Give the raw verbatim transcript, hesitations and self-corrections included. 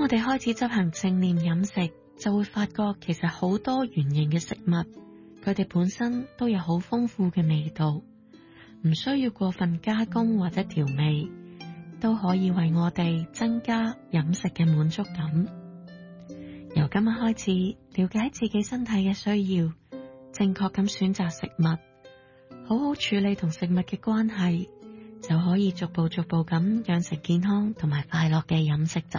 我哋開始執行正念飲食，就會發覺其實好多原型嘅食物，佢哋本身都有好豐富嘅味道，唔需要過分加工或者調味，都可以為我哋增加飲食嘅滿足感。由今日開始，了解自己身體嘅需要，正確咁選擇食物，好好處理同食物嘅關係，就可以逐步逐步咁養成健康同埋快樂嘅飲食習